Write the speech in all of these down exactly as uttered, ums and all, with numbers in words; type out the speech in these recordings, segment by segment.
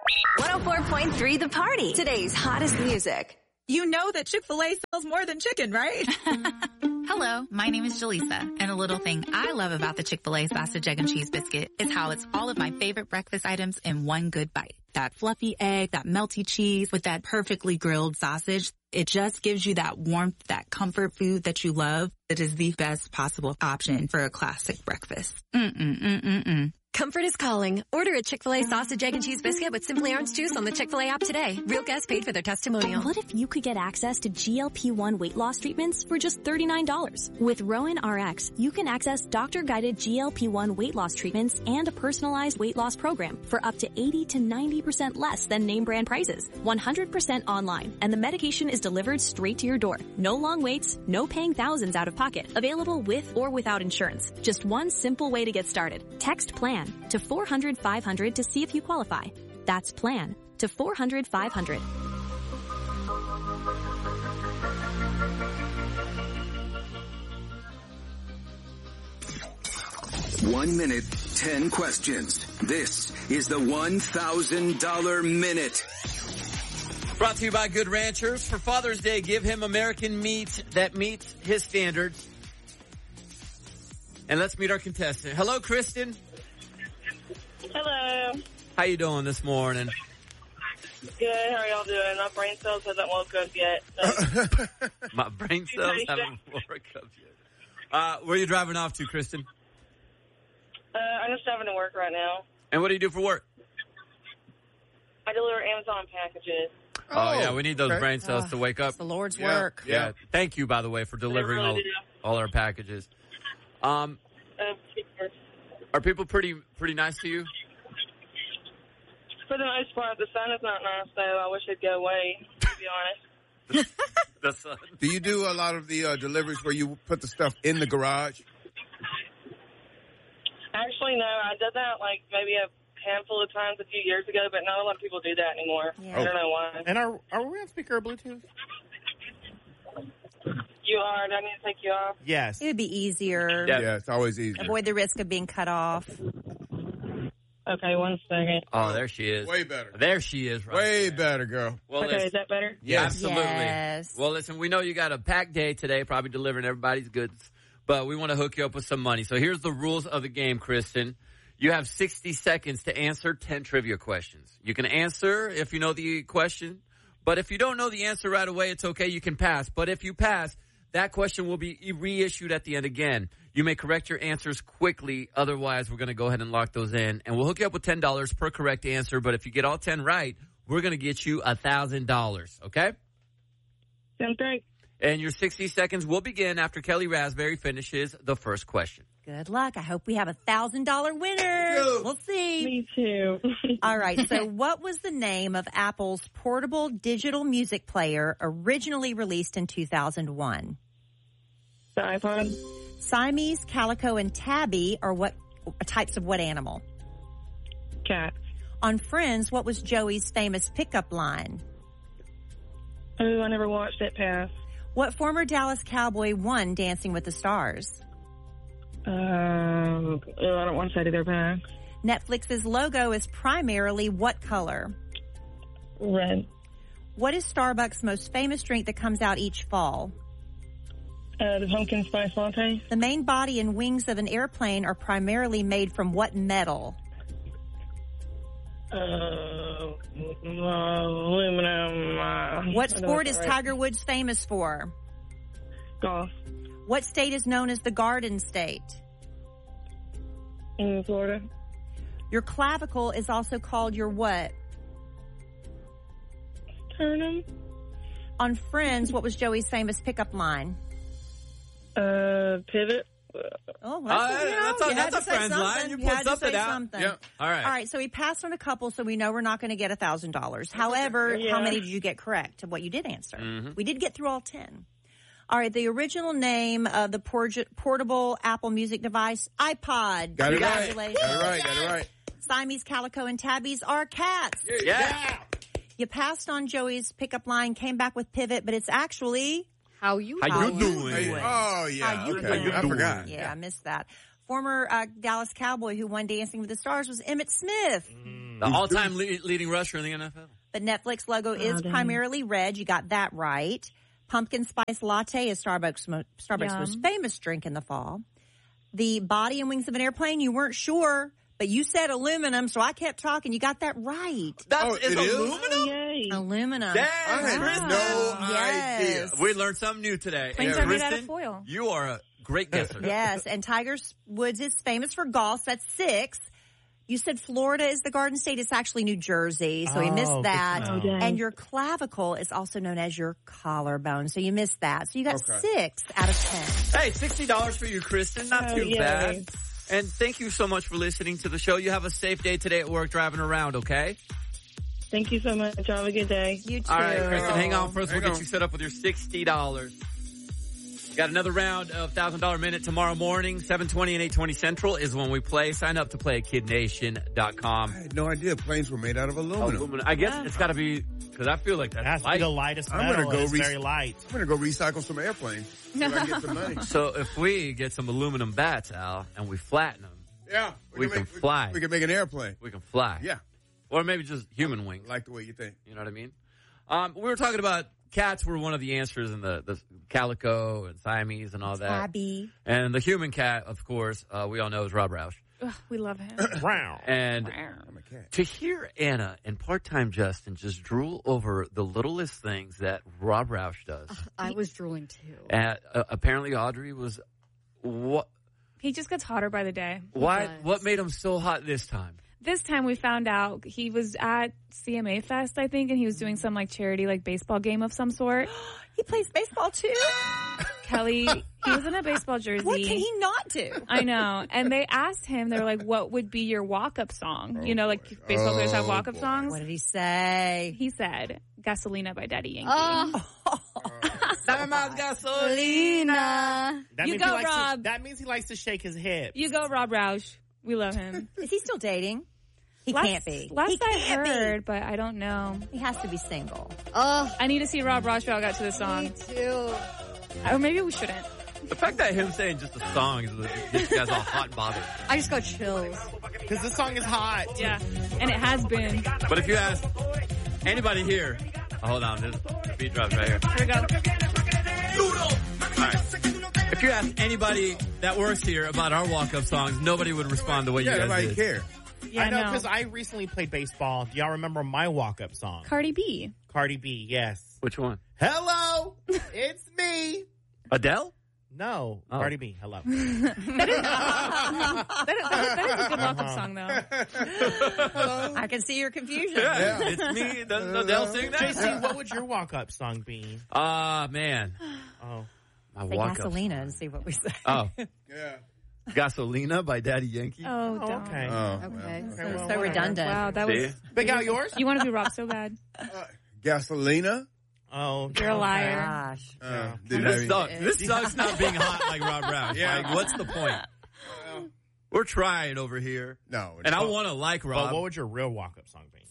one oh four point three The Party. Today's hottest music. You know that Chick-fil-A sells more than chicken, right? Hello, my name is Jaleesa, and a little thing I love about the Chick-fil-A Sausage, Egg, and Cheese Biscuit is how it's all of my favorite breakfast items in one good bite. That fluffy egg, that melty cheese with that perfectly grilled sausage. It just gives you that warmth, that comfort food that you love. It is the best possible option for a classic breakfast. Mm-mm-mm-mm-mm. Comfort is calling. Order a Chick-fil-A sausage, egg, and cheese biscuit with Simply Orange Juice on the Chick-fil-A app today. Real guests paid for their testimonial. What if you could get access to G L P one weight loss treatments for just thirty-nine dollars? With Rowan R X, you can access doctor-guided G L P one weight loss treatments and a personalized weight loss program for up to eighty to ninety percent less than name brand prices. one hundred percent online, and the medication is delivered straight to your door. No long waits, no paying thousands out of pocket. Available with or without insurance. Just one simple way to get started. Text PLAN to four hundred five hundred to see if you qualify. That's PLAN to four hundred five hundred. One minute, ten questions. This is the one thousand dollars Minute. Brought to you by Good Ranchers. For Father's Day, give him American meat that meets his standards. And let's meet our contestant. Hello, Kristen. Hello. How you doing this morning? Good. How are y'all doing? My brain cells hasn't woke up yet. So. My brain cells haven't woke up yet. Uh, where are you driving off to, Kristen? Uh, I'm just driving to work right now. And what do you do for work? I deliver Amazon packages. Oh, oh yeah, we need those okay. brain cells uh, to wake up. It's the Lord's yeah. work. Yeah. yeah. Thank you, by the way, for delivering really all, all our packages. Um, uh, are people pretty pretty nice to you? For the most part, the sun is not nice, though. I wish it'd go away, to be honest. The sun. Do you do a lot of the uh, deliveries where you put the stuff in the garage? Actually, no. I did that like maybe a handful of times a few years ago, but not a lot of people do that anymore. Yeah. I don't know why. And are are we on speaker or Bluetooth? You are. Do I need to take you off? Yes. It would be easier. Yeah, yeah it's always easier. Avoid the risk of being cut off. Okay, one second. Oh, there she is. Way better. There she is. Right Way there. better, girl. Well, okay, listen, is that better? Yeah, absolutely. Yes. Well, listen, we know you got a packed day today, probably delivering everybody's goods, but we want to hook you up with some money. So here's the rules of the game, Kristen. You have sixty seconds to answer ten trivia questions. You can answer if you know the question, but if you don't know the answer right away, it's okay. You can pass. But if you pass, that question will be reissued at the end again. You may correct your answers quickly. Otherwise, we're going to go ahead and lock those in. And we'll hook you up with ten dollars per correct answer. But if you get all ten right, we're going to get you one thousand dollars. Okay? Sounds great. And your sixty seconds will begin after Kelly Raspberry finishes the first question. Good luck. I hope we have a one thousand dollars winner. We'll see. Me too. All right. So what was the name of Apple's portable digital music player originally released in two thousand one? The iPod. Siamese, calico, and tabby are what types of what animal? Cat. On Friends, what was Joey's famous pickup line? Oh, I never watched it pass. What former Dallas Cowboy won Dancing with the Stars? Um, oh, I don't want to say to their pass. Netflix's logo is primarily what color? Red. What is Starbucks' most famous drink that comes out each fall? Uh, the pumpkin spice latte. The main body and wings of an airplane are primarily made from what metal? Uh, aluminum. Uh, what sport is right. Tiger Woods famous for? Golf. What state is known as the Garden State? In Florida. Your clavicle is also called your what? Sternum. On Friends, what was Joey's famous pickup line? Uh, pivot. Oh, well, Uh, you know, that's a- you had that's to a say Friends something. line. You You put had to something say out. something. Yeah. All right. All right. So we passed on a couple, so we know we're not going to get a thousand dollars. However, Yeah. how many did you get correct of what you did answer? Mm-hmm. We did get through all ten. All right. The original name of the porg- portable Apple Music device, iPod. Got it right. Congratulations. Got it right. Got it right. Siamese, calico, and tabbies are cats. Yeah. yeah. You passed on Joey's pickup line, came back with pivot, but it's actually How you How you doing? Hey, oh, yeah. How you okay. doing? I forgot. Yeah, I missed that. Former uh, Dallas Cowboy who won Dancing with the Stars was Emmitt Smith. Mm. The all-time le- leading rusher in the N F L. The Netflix logo is primarily red. You got that right. Pumpkin spice latte is Starbucks Starbucks Yum. most famous drink in the fall. The body and wings of an airplane, you weren't sure, but you said aluminum, so I kept talking. You got that right. That's Oh, is it is? aluminum? Yay. Aluminum. Dang, I had Kristen. no Yes. idea. We learned something new today. Planes And are made out Kristen, of foil. You are a great guesser. Yes, and Tiger Woods is famous for golf. That's six. You said Florida is the Garden State. It's actually New Jersey, so you Oh, missed good that. to know. Oh, dang. And your clavicle is also known as your collarbone, so you missed that. So you got Okay. six out of ten. Hey, sixty dollars for you, Kristen. Not Oh, too yay. bad. And thank you so much for listening to the show. You have a safe day today at work driving around, okay? Thank you so much. Have a good day. You too. All right, Kristen, hang on first. We'll Hang get on. you set up with your sixty dollars. Got another round of one thousand dollars Minute tomorrow morning, seven twenty and eight twenty Central is when we play. Sign up to play at kid nation dot com. I had no idea planes were made out of aluminum. Aluminum. I guess it's got to be, because I feel like that's That's light. the lightest I'm metal. gonna go It's re- very light. I'm going to go recycle some airplanes so I can get some money. So if we get some aluminum bats, Al, and we flatten them, Yeah. We can fly. We can make an airplane. we can fly. Yeah. Or maybe just human wings. I like the way you think. You know what I mean? Um, we were talking about cats were one of the answers in the, the Calico and Siamese and all that. Abby. And the human cat, of course, uh, we all know is Rob Roush. Ugh, we love him. Wow. And I'm a cat. to hear Anna and part-time Justin just drool over the littlest things that Rob Roush does. I was drooling too. And, uh, apparently Audrey was, what, He just gets hotter by the day. why, does. what made him so hot this time? This time we found out he was at C M A Fest, I think, and he was doing some like charity, like baseball game of some sort. He plays baseball too. Kelly, he was in a baseball jersey. What can he not do? I know. And they asked him, they were like, what would be your walk-up song? You know, like baseball players have Oh, walk-up boy. songs. What did he say? He said, Gasolina by Daddy Yankee. Oh, Gasolina. That You means go, he likes to- Rob. that means he likes to shake his hip. You go, Rob Roush. We love him. Is he still dating? He last, can't be. Last he I can't heard, but I don't know. be. He has to be single. Oh, I need to see Rob Roush while I got to the me song. too. Or maybe we shouldn't. The fact that him saying just a song is gets you guys all hot and bothered. I just got chills. Because this song is hot. Yeah. And it has been. But if you ask anybody here, oh, hold on, this beat drops right here. Here we go. All right. If you ask anybody that works here about our walk-up songs, nobody would respond the way Yeah, you guys nobody did. care. Yeah, I know, no. because I recently played baseball. Do y'all remember my walk-up song? Cardi B. Cardi B, yes. Which one? Hello, it's me. Adele? No, Oh. Cardi B, hello. That is, that is, that is a good walk-up song, though. I can see your confusion. Yeah, it's me. Doesn't Adele sing J C, that? what would your walk-up song be? Ah, man. Oh, My Say walk-up Gasolina song. and see what we say. Oh, Yeah. Gasolina by Daddy Yankee. Oh, oh don't. okay. Oh, Okay. well. Okay, so well, so whatever. redundant. Wow, that See? was... Big Al, yours? You want to be Rob so bad. Uh, Gasolina? Oh, You're a liar. Gosh. Uh, didn't This have sucks. any- This sucks not being hot like Rob Roush. Yeah. Like, what's the point? We're trying over here. No. And I want to like But Rob. what would your real walk-up song be?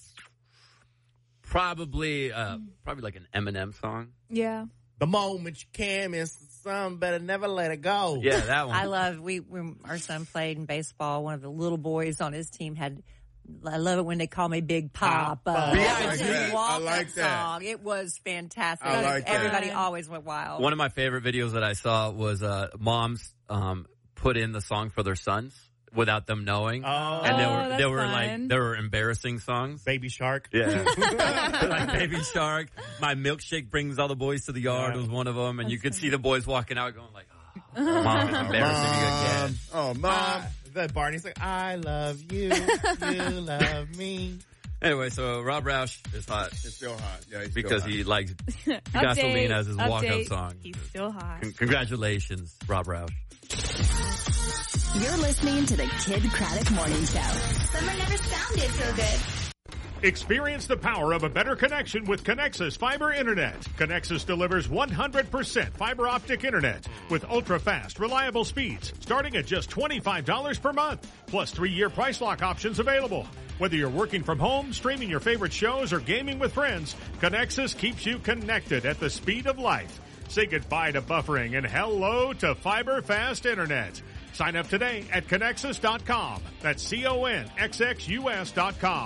Probably, uh, probably like an Eminem song. Yeah. The moment you can miss the sun, better never let it go. Yeah, that one. I love, we, when our son played in baseball, one of the little boys on his team had, I love it when they call me Big Papa. Papa. That Yeah, was I his like that. walk-up I like that. song. It was fantastic. I like that. Everybody always went wild. One of my favorite videos that I saw was uh, moms um, put in the song for their sons without them knowing. Oh, And they Oh, were that's they were fun. like they were embarrassing songs. Baby Shark. Yeah, like Baby Shark. My milkshake brings all the boys to the yard Yeah. was one of them, and you could see the boys walking out going like, oh, "Mom, it's embarrassing you again." Oh, mom. Uh, the Barney's like, I love you, you love me. Anyway, so Rob Roush is hot It's still hot. Yeah, it's because still hot. he likes Update, Gasolina as his walk-up update. song. He's still hot. Con- congratulations, Rob Roush. You're listening to the Kid Craddock Morning Show. Summer never sounded so good. Experience the power of a better connection with Connexus Fiber Internet. Connexus delivers one hundred percent fiber optic internet with ultra-fast, reliable speeds starting at just twenty-five dollars per month, plus three-year price lock options available. Whether you're working from home, streaming your favorite shows, or gaming with friends, Connexus keeps you connected at the speed of light. Say goodbye to buffering and hello to fiber fast internet. Sign up today at Connexus dot com. That's C O N X X U S dot com.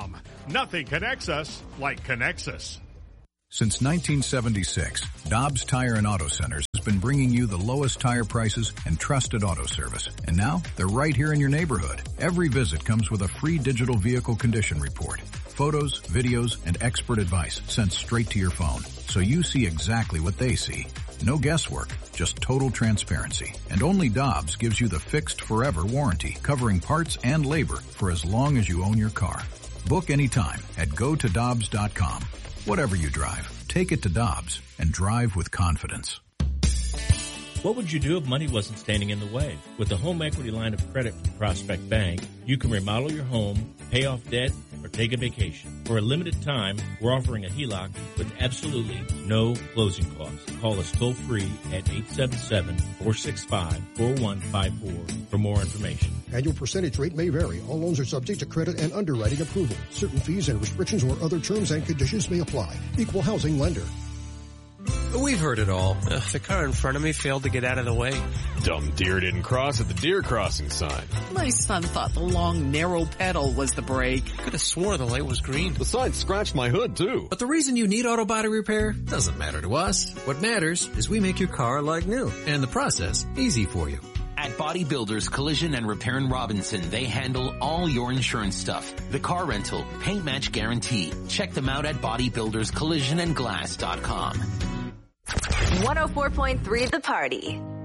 Nothing connects us like Connexus. Since nineteen seventy-six, Dobbs Tire and Auto Centers has been bringing you the lowest tire prices and trusted auto service. And now, they're right here in your neighborhood. Every visit comes with a free digital vehicle condition report. Photos, videos, and expert advice sent straight to your phone. So you see exactly what they see. No guesswork, just total transparency. And only Dobbs gives you the fixed forever warranty, covering parts and labor for as long as you own your car. Book anytime at go to dobbs dot com. Whatever you drive, take it to Dobbs and drive with confidence. What would you do if money wasn't standing in the way? With the home equity line of credit from Prospect Bank, you can remodel your home, pay off debt, or take a vacation. For a limited time, we're offering a H E L O C with absolutely no closing costs. Call us toll free at eight seven seven, four six five, four one five four for more information. Annual percentage rate may vary. All loans are subject to credit and underwriting approval. Certain fees and restrictions or other terms and conditions may apply. Equal housing lender. We've heard it all. Uh, the car in front of me failed to get out of the way. Dumb deer didn't cross at the deer crossing sign. My son thought the long, narrow pedal was the brake. Could have sworn the light was green. The sign scratched my hood, too. But the reason you need auto body repair doesn't matter to us. What matters is we make your car like new, and the process easy for you. At Body Builders Collision and Repair in Robinson, they handle all your insurance stuff. The car rental, paint match guarantee. Check them out at body builders collision and glass dot com. one oh four point three The Party.